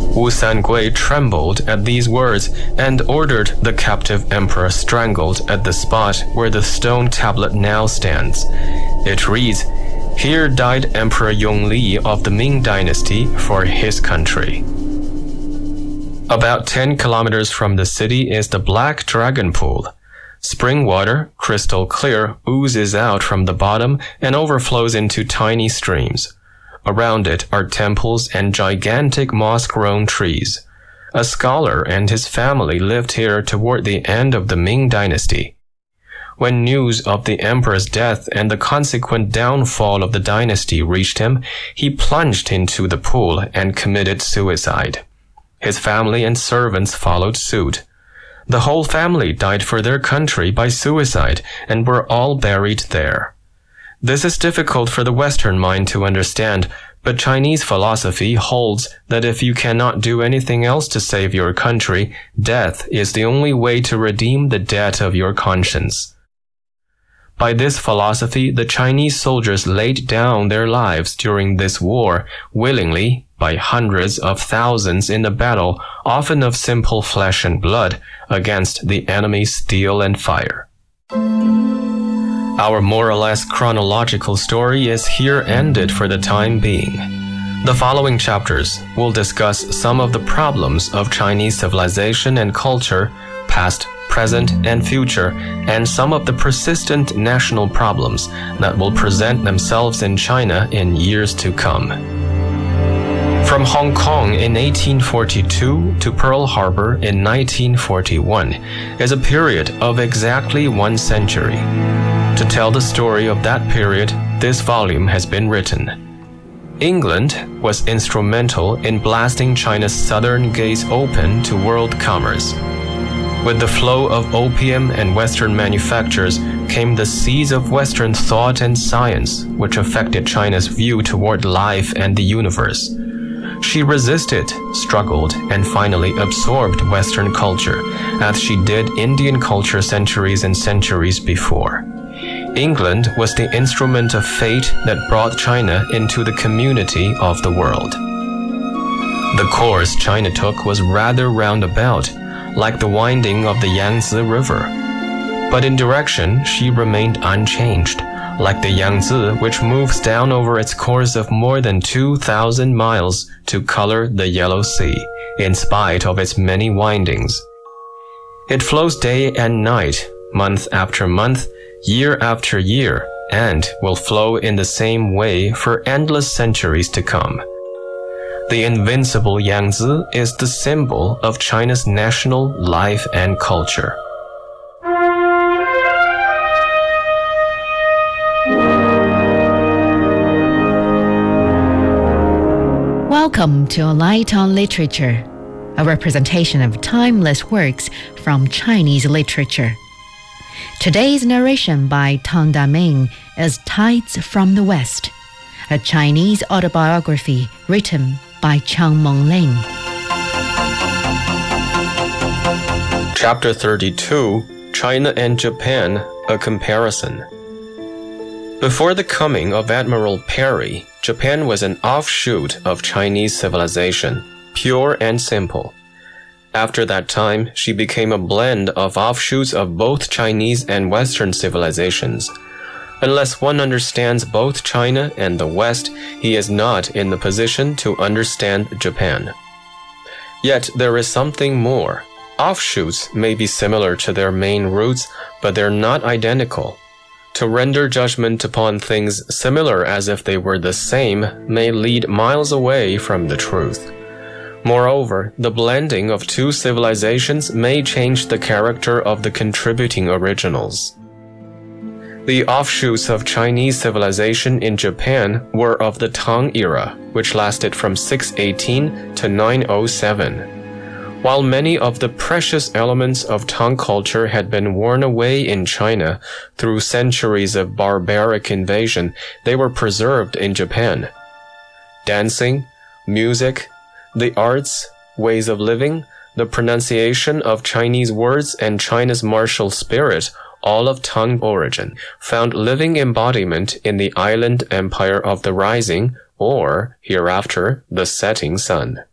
Wu Sangui trembled at these words and ordered the captive emperor strangled at the spot where the stone tablet now stands. It reads, "Here died Emperor Yongli of the Ming Dynasty for his country." About 10 kilometers from the city is the Black Dragon Pool. Spring water, crystal clear, oozes out from the bottom and overflows into tiny streams. Around it are temples and gigantic moss-grown trees. A scholar and his family lived here toward the end of the Ming Dynasty. When news of the emperor's death and the consequent downfall of the dynasty reached him, he plunged into the pool and committed suicide. His family and servants followed suit. The whole family died for their country by suicide and were all buried there. This is difficult for the Western mind to understand, but Chinese philosophy holds that if you cannot do anything else to save your country, death is the only way to redeem the debt of your conscience. By this philosophy, the Chinese soldiers laid down their lives during this war willingly by hundreds of thousands in a battle, often of simple flesh and blood, against the enemy's steel and fire. Our more or less chronological story is here ended for the time being. The following chapters will discuss some of the problems of Chinese civilization and culture, past, present, and future, and some of the persistent national problems that will present themselves in China in years to come. From Hong Kong in 1842 to Pearl Harbor in 1941 is a period of exactly 1 century. To tell the story of that period, this volume has been written. England was instrumental in blasting China's southern gates open to world commerce. With the flow of opium and Western manufactures came the seeds of Western thought and science, which affected China's view toward life and the universe. She resisted, struggled, and finally absorbed Western culture, as she did Indian culture centuries and centuries before. England was the instrument of fate that brought China into the community of the world. The course China took was rather roundabout, like the winding of the Yangtze River. But in direction, she remained unchanged, like the Yangtze, which moves down over its course of more than 2,000 miles to color the Yellow Sea, in spite of its many windings. It flows day and night, month after month, year after year, and will flow in the same way for endless centuries to come. The invincible Yangtze is the symbol of China's national life and culture. Welcome to A Light on Literature, a representation of timeless works from Chinese literature. Today's narration by Tang Daming is Tides from the West, a Chinese autobiography written by Chang Mengling. Chapter 32, China and Japan, a Comparison. Before the coming of Admiral Perry, Japan was an offshoot of Chinese civilization, pure and simple. After that time, she became a blend of offshoots of both Chinese and Western civilizations. Unless one understands both China and the West, he is not in the position to understand Japan. Yet there is something more. Offshoots may be similar to their main roots, but they're not identical. To render judgment upon things similar as if they were the same may lead miles away from the truth. Moreover, the blending of two civilizations may change the character of the contributing originals. The offshoots of Chinese civilization in Japan were of the Tang era, which lasted from 618 to 907. While many of the precious elements of Tang culture had been worn away in China through centuries of barbaric invasion, they were preserved in Japan. Dancing, music, the arts, ways of living, the pronunciation of Chinese words, and China's martial spirit, all of Tang origin, found living embodiment in the island empire of the rising, or, hereafter, the setting sun.